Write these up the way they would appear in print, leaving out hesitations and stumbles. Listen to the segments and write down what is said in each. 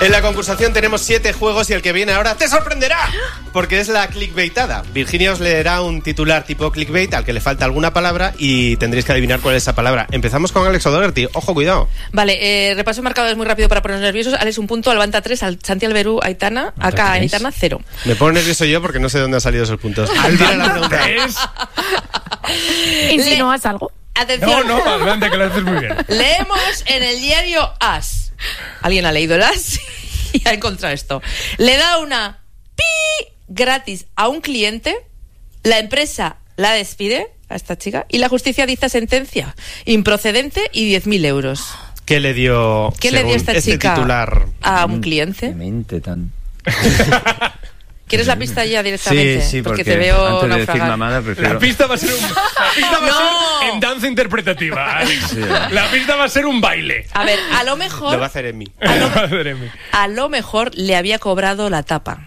En la concursación tenemos 7 juegos y el que viene ahora te sorprenderá, porque es la clickbaitada. Virginia os leerá un titular tipo clickbait al que le falta alguna palabra y tendréis que adivinar cuál es esa palabra. Empezamos con Alex O'Doherty. Ojo, cuidado. Vale, repaso marcadores muy rápido para ponernos nerviosos. Alex 1 punto, Albanta 3, Santi Alberú, Aitana, acá Aitana 0. Me pongo nervioso yo porque no sé dónde han salido esos puntos. Albanta 3. ¿Insinúas algo? Atención. No, adelante, que lo haces muy bien. Leemos en el diario As. ¿Alguien ha leído el As? Y ha encontrado esto. Le da una pi gratis a un cliente, la empresa la despide a esta chica y la justicia dicta sentencia improcedente y 10.000 euros. ¿Qué le dio esta chica titular a un cliente? Mente tan... ¿Quieres la pista ya directamente? Sí, porque te veo antes de naufragar. decir mamada prefiero... La pista va a ser en danza interpretativa, Alex. Sí. La pista va a ser un baile. A ver, a lo mejor... Lo va a hacer en mí. A lo mejor le había cobrado la tapa.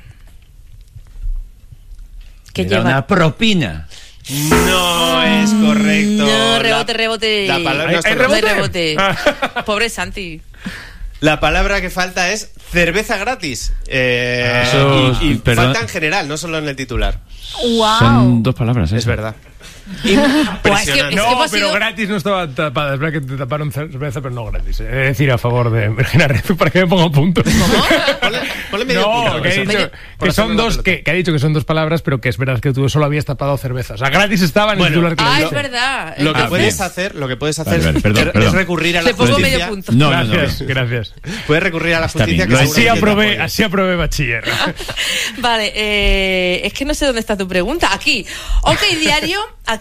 ¿Qué Era lleva? una propina. No es correcto. No, rebote. La palabra no es ¿Hay correcta. rebote. Pobre Santi. La palabra que falta es cerveza gratis. Eso, y perdón. falta en general, no solo en el titular. ¡Wow! Son 2 palabras, ¿eh? Es verdad. Es Impresionante. que No, hemos pero sido- gratis no estaba tapada. Es verdad que te taparon cerveza, pero no gratis. He de decir a favor de Virginia Rezu para que me ponga puntos. Ponle medio No, punto. que ha dicho Por que son hacerme la dos, pelota. que ha dicho que son 2 palabras, pero que es verdad que tú solo habías tapado cerveza. O sea, gratis estaba en el Bueno, titular que le Ah, dije. es verdad. Lo que Ah, puedes bien. hacer, Vale, perdón. es recurrir a la Le pongo justicia. medio punto. No. Gracias. Puedes recurrir a la Está justicia. bien, que lo Así seguramente te así aprobé bachiller. Vale, es que no sé dónde está tu pregunta. Aquí, OK Diario,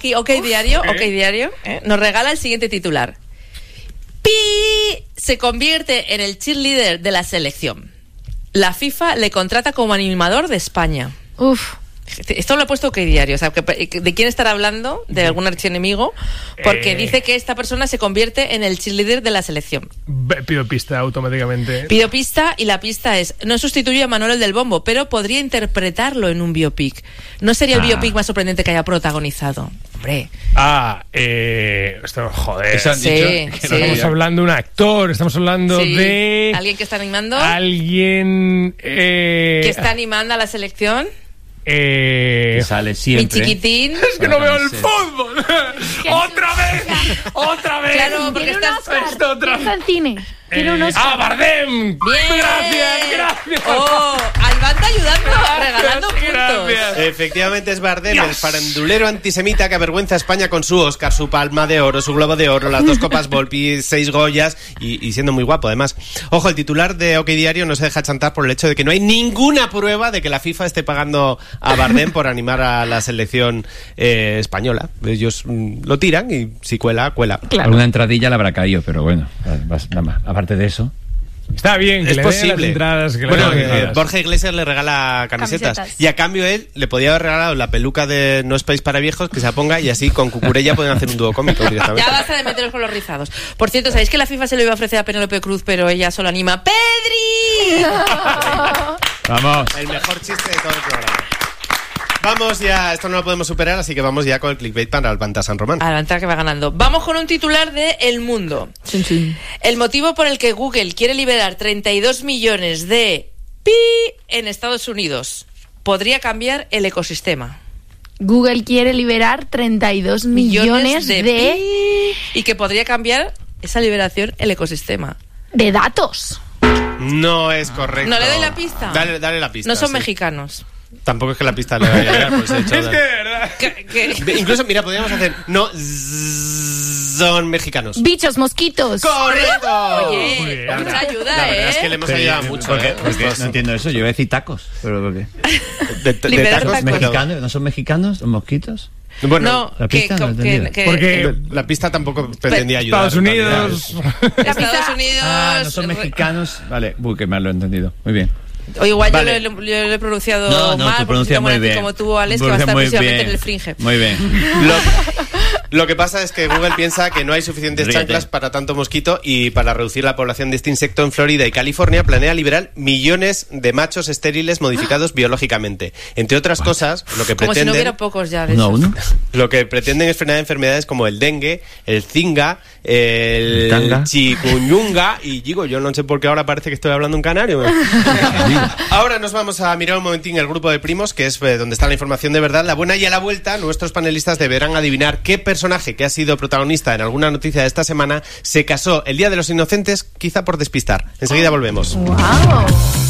nos regala el siguiente titular. Pi se convierte en el cheerleader de la selección. La FIFA le contrata como animador de España. Uf. Esto lo he puesto OK Diario, o sea, ¿de quién estará hablando? ¿De algún archienemigo? Porque dice que esta persona se convierte en el cheerleader de la selección. Pido pista automáticamente. Pido pista y la pista es: no sustituye a Manuel del Bombo, pero podría interpretarlo en un biopic. ¿No sería el biopic más sorprendente que haya protagonizado? Hombre. Esto, joder. Eso han Sí, dicho. sí. Estamos hablando de un actor, estamos hablando Sí. de... ¿Alguien que está animando? Alguien... ¿Que está animando a la selección? Que sale Mi siempre. chiquitín. Es que no veo el fútbol. ¡Otra vez! ¡Otra vez! Claro, porque Tiene un estás... Oscar. Esto otra- Está en cine. Tiene un Oscar. Bardem! Bien. Gracias. Oh, Albanta ayudando, regalando puntos. Gracias. Efectivamente es Bardem, el farandulero antisemita que avergüenza a España con su Oscar, su Palma de Oro, su Globo de Oro, las 2 copas Volpi, 6 Goyas y siendo muy guapo además. Ojo, el titular de OK Diario no se deja chantar por el hecho de que no hay ninguna prueba de que la FIFA esté pagando a Bardem por animar a la selección española. Ellos lo tiran y si cuela, cuela. Alguna entradilla le habrá caído, pero bueno, nada más. Aparte de eso... Está bien, que Es le den las posible. entradas. Que le Bueno, den las entradas. Borja Iglesias le regala camisetas. Y a cambio él le podía haber regalado la peluca de No es país para viejos, que se la ponga y así con Cucurella pueden hacer un dúo cómico directamente. Ya basta de meteros con los rizados. Por cierto, ¿sabéis que la FIFA se lo iba a ofrecer a Penélope Cruz, pero ella solo anima ¡Pedri! Vamos. El mejor chiste de todo el programa. Vamos ya, esto no lo podemos superar, así que vamos ya con el clickbait para Albanta San Román. Albanta que va ganando. Vamos con un titular de El Mundo. El motivo por el que Google quiere liberar 32 millones de pi en Estados Unidos podría cambiar el ecosistema. Google quiere liberar 32 millones de pi y que podría cambiar esa liberación el ecosistema. datos. No es correcto. ¿No le doy la pista? Dale la pista. No son sí. mexicanos. Tampoco es que la pista le vaya a llegar, pues he hecho Es que de verdad. Incluso, mira, podríamos hacer... No, son mexicanos. Bichos, mosquitos. ¡Correcto! Oye, Muy bien. mucha ayuda, La verdad es que le hemos ayudado mucho. Porque no entiendo eso. Yo voy a decir tacos. ¿Pero por qué? De Liberar tacos, tacos. ¿Mexicanos? ¿No son mexicanos? ¿Son mosquitos? Bueno, No, la pista no he entendido. Porque la pista tampoco pretendía ayudar. Estados Unidos... Estados Unidos... No son mexicanos. Vale, que mal lo he entendido. Muy bien. O igual Vale. yo lo he pronunciado No, mal, tú pronuncias muy bien. como tú, Alex, que va a estar Muy próximamente bien. en el Fringe. Muy bien. Lo que pasa es que Google piensa que no hay suficientes Ríete. chanclas para tanto mosquito y para reducir la población de este insecto en Florida y California planea liberar millones de machos estériles modificados biológicamente. Entre otras cosas, lo que Como si no pretenden... hubiera pocos ya de No, esos. uno. Lo que pretenden es frenar enfermedades como el dengue, el zinga, el Tanga. chikungunya y digo, yo no sé por qué ahora parece que estoy hablando en canario. Ahora nos vamos a mirar un momentín el grupo de primos, que es donde está la información de verdad, la buena, y a la vuelta nuestros panelistas deberán adivinar qué personaje que ha sido protagonista en alguna noticia de esta semana se casó el Día de los Inocentes, quizá por despistar. Enseguida volvemos. ¡Wow!